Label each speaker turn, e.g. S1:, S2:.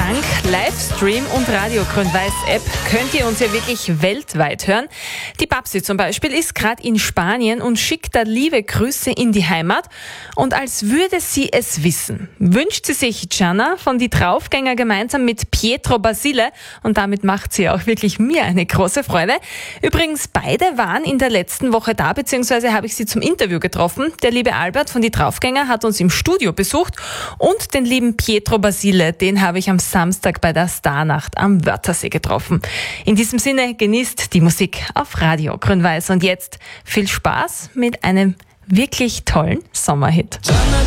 S1: Dank Livestream und Radio Grün-Weiß App könnt ihr uns ja wirklich weltweit hören. Die Babsi zum Beispiel ist gerade in Spanien und schickt da liebe Grüße in die Heimat. Und als würde sie es wissen, wünscht sie sich Gianna von die Draufgänger gemeinsam mit Pietro Basile. Und damit macht sie auch wirklich mir eine große Freude. Übrigens, beide waren in der letzten Woche da, beziehungsweise habe ich sie zum Interview getroffen. Der liebe Albert von die Draufgänger hat uns im Studio besucht und den lieben Pietro Basile, den habe ich am Samstag bei der Starnacht am Wörthersee getroffen. In diesem Sinne, genießt die Musik auf Radio Grün-Weiß und jetzt viel Spaß mit einem wirklich tollen Sommerhit.